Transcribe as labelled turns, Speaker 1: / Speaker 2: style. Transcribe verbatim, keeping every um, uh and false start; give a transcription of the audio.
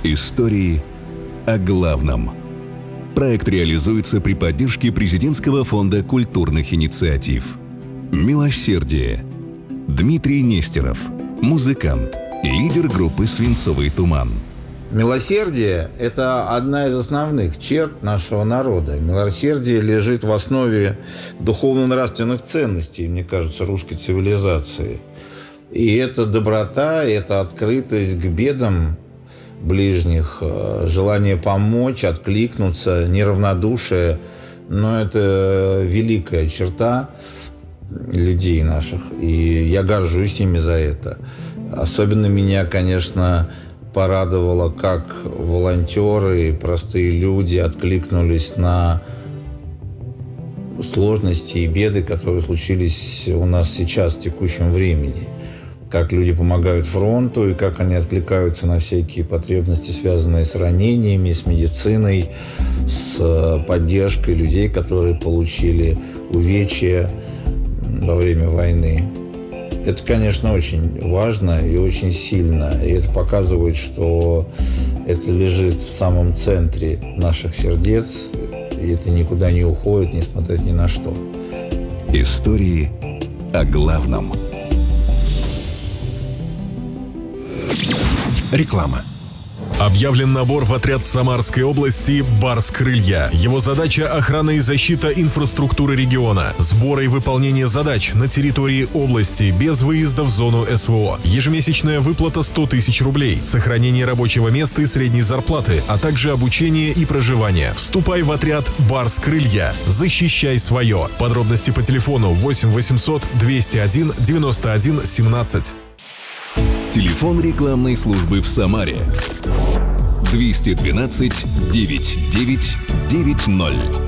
Speaker 1: Истории о главном. Проект реализуется при поддержке Президентского фонда культурных инициатив. «Милосердие». Дмитрий Нестеров, музыкант, лидер группы «Свинцовый туман».
Speaker 2: Милосердие – это одна из основных черт нашего народа. Милосердие лежит в основе духовно-нравственных ценностей, мне кажется, русской цивилизации. И это доброта, это открытость к бедам ближних, желание помочь, откликнуться, неравнодушие. Но это великая черта людей наших, и я горжусь ими за это. Особенно меня, конечно, порадовало, как волонтеры, простые люди откликнулись на сложности и беды, которые случились у нас сейчас, в текущем времени. Как люди помогают фронту и как они откликаются на всякие потребности, связанные с ранениями, с медициной, с поддержкой людей, которые получили увечья во время войны. Это, конечно, очень важно и очень сильно. И это показывает, что это лежит в самом центре наших сердец, и это никуда не уходит, несмотря ни на что.
Speaker 1: Истории о главном.
Speaker 3: Реклама. Объявлен набор в отряд Самарской области «Барс-Крылья». Его задача – охрана и защита инфраструктуры региона, сбора и выполнение задач на территории области без выезда в зону СВО. Ежемесячная выплата сто тысяч рублей, сохранение рабочего места и средней зарплаты, а также обучение и проживание. Вступай в отряд «Барс-Крылья». Защищай свое. Подробности по телефону восемь восемьсот двести один девяносто один семнадцать.
Speaker 1: Телефон рекламной службы в Самаре двести двенадцать девятьсот девять девять ноль.